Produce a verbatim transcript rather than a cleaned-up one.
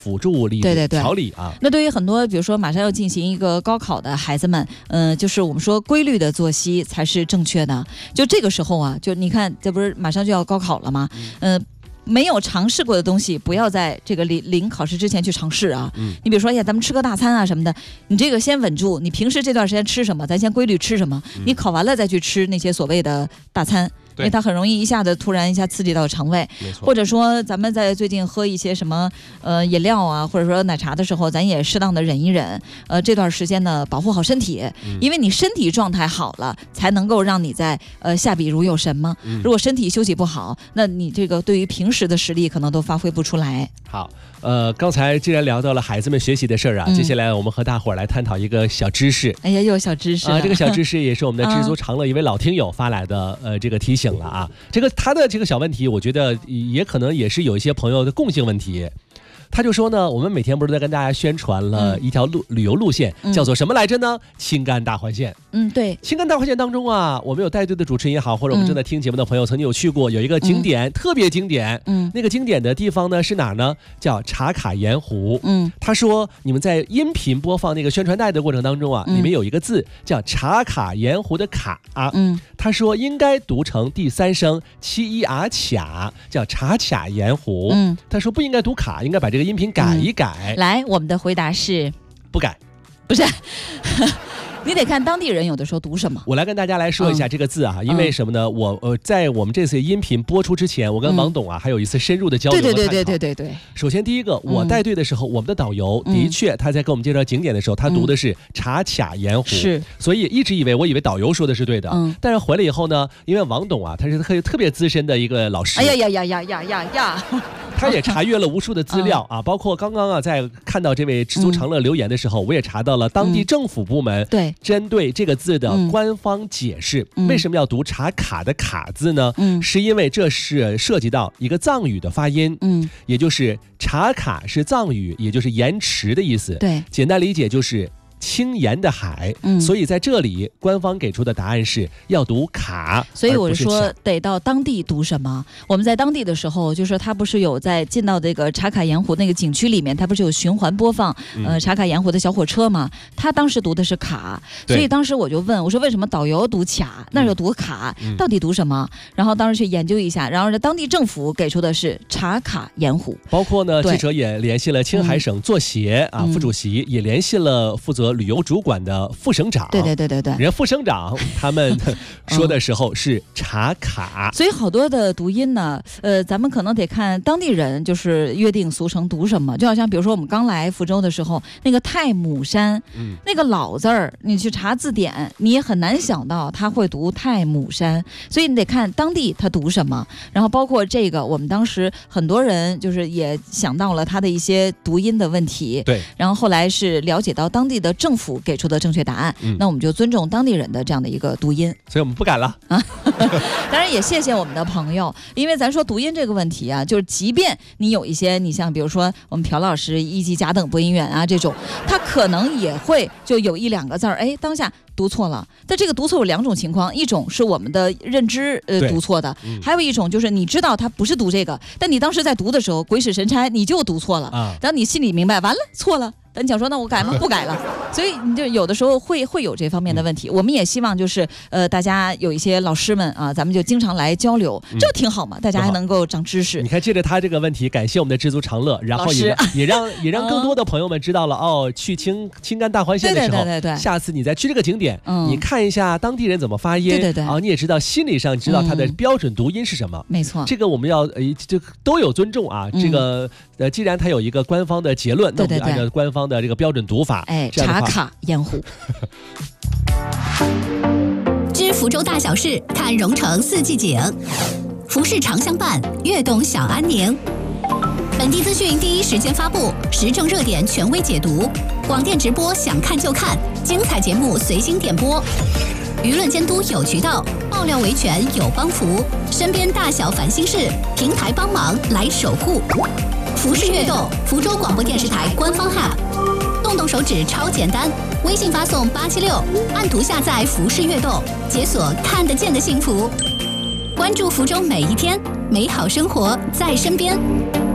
辅助理对对对调理啊。 那对于很多比如说马上要进行一个高考的孩子们，嗯、呃，就是我们说规律的作息才是正确的。就这个时候啊，就你看，这不是马上就要高考了吗？嗯、呃。没有尝试过的东西，不要在这个临临考试之前去尝试啊。嗯，你比如说，哎呀，咱们吃个大餐啊什么的，你这个先稳住。你平时这段时间吃什么，咱先规律吃什么。嗯、你考完了再去吃那些所谓的大餐。因为它很容易一下子突然一下刺激到肠胃，或者说咱们在最近喝一些什么呃饮料啊，或者说奶茶的时候，咱也适当的忍一忍，呃这段时间呢保护好身体，嗯、因为你身体状态好了，才能够让你在呃下笔如有神嘛。嗯、如果身体休息不好，那你这个对于平时的实力可能都发挥不出来。 好，呃，刚才既然聊到了孩子们学习的事儿啊，嗯、接下来我们和大伙儿来探讨一个小知识。 哎呀，又有小知识啊！ 这个小知识也是我们的知足常乐一位老听友发来的，呃，这个提醒了啊。这个他的这个小问题，我觉得也可能也是有一些朋友的共性问题。他就说呢，我们每天不是在跟大家宣传了一条路、嗯、旅游路线，叫做什么来着呢？青甘大环线。 嗯，对。 青甘大环线当中啊，我们有带队的主持人也好，或者我们正在听节目的朋友，曾经有去过，有一个景点、嗯、特别经典。嗯，那个经典的地方呢是哪儿呢？叫茶卡盐湖。嗯，他说你们在音频播放那个宣传带的过程当中啊，嗯、里面有一个字叫茶卡盐湖的卡啊。嗯，他说应该读成第三声七一啊卡，叫茶卡盐湖。嗯，他说不应该读卡，应该把这个音频改一改。 嗯、来，我们的回答是不改， 不是。你得看当地人有的时候读什么。 我来跟大家来说一下这个字啊，嗯、因为什么呢？我呃，在我们这次音频播出之前，我跟王董啊、嗯、还有一次深入的交流。 对对对对对对对。 首先第一个，我带队的时候，嗯、我们的导游的确他在给我们介绍景点的时候，他读的是茶卡盐湖， 是， 所以一直以为我以为导游说的是对的。嗯。但是回来以后呢，因为王董啊，他是特特别资深的一个老师。 哎呀呀呀呀呀呀呀！ 他也查阅了无数的资料啊，嗯、包括刚刚啊，在看到这位知足常乐留言的时候，嗯、我也查到了当地政府部门对针对这个字的官方解释。嗯、为什么要读茶卡的卡字呢？嗯、是因为这是涉及到一个藏语的发音，嗯，也就是茶卡是藏语，也就是盐池的意思。对，简单理解就是清盐的海，嗯，所以在这里官方给出的答案是要读卡， 所以我说得到当地读什么。我们在当地的时候，就是他不是有在进到这个茶卡盐湖那个景区里面，他不是有循环播放、嗯、呃茶卡盐湖的小火车嘛？他当时读的是卡，所以当时我就问我说为什么导游读卡，那就读卡，嗯、到底读什么？然后当时去研究一下，然后当地政府给出的是茶卡盐湖。 包括呢，记者也联系了青海省作协、嗯、啊副主席，也联系了负责旅游主管的副省长， 对对对对对， 人家副省长他们说的时候是茶卡、 嗯，所以好多的读音呢，呃，咱们可能得看当地人就是约定俗成读什么，就好像比如说我们刚来福州的时候，那个太母山，嗯，那个老字儿，你去查字典，你也很难想到他会读太母山，所以你得看当地他读什么，然后包括这个，我们当时很多人就是也想到了他的一些读音的问题， 对， 然后后来是了解到当地的政府给出的正确答案、嗯、那我们就尊重当地人的这样的一个读音， 所以我们不敢了啊。 当然也谢谢我们的朋友，因为咱说读音这个问题啊，就是即便你有一些你像比如说我们朴老师一级甲等播音员啊这种，他可能也会就有一两个字儿哎当下读错了，但这个读错有两种情况，一种是我们的认知呃读错的、嗯、还有一种就是你知道他不是读这个，但你当时在读的时候鬼使神差你就读错了啊，当你心里明白完了错了，但你想说那我改吗？不改了，所以你就有的时候会会有这方面的问题。我们也希望就是呃大家有一些老师们啊，咱们就经常来交流，这挺好嘛，大家还能够长知识。 你看，借着他这个问题，感谢我们的知足常乐，然后也也让也让更多的朋友们知道了哦，去青青甘大环线的时候， 对对对对对， 下次你再去这个景点，嗯、你看一下当地人怎么发音， 对对对， 啊，你也知道心理上知道它的标准读音是什么。 嗯、没错， 这个我们要呃就都有尊重啊。嗯、这个呃，既然它有一个官方的结论，那我们就按照官方的这个标准读法。 哎，茶卡盐湖。 知福州大小事，看蓉城四季景。服饰常相伴，悦动享安宁。本地资讯第一时间发布，时政热点权威解读。广电直播想看就看，精彩节目随心点播。舆论监督有渠道，爆料维权有帮扶。身边大小烦心事，平台帮忙来守护。服饰悦动，福州广播电视台官方 App。动动手指超简单，微信发送八七六，按图下载服饰悦动，解锁看得见的幸福。关注福州每一天，美好生活在身边。